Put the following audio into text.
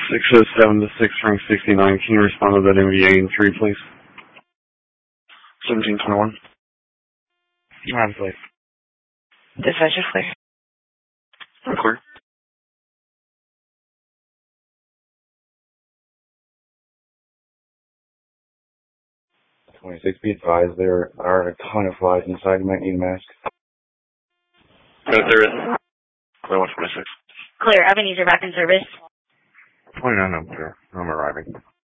607 to 6 rank 69. Can you respond to that MVA in 3, please? 1721. I'm clear. Dispatcher clear. I'm clear. Be advised, there are a ton of flies inside. You might need a mask. There is. Clear 126. Clear. Ebenezer back in service. 29, I'm clear. I'm arriving.